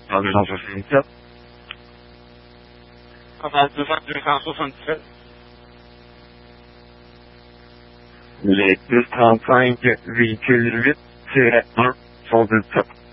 267. Canal 267. Les 235 véhicules 8-1 sont de top.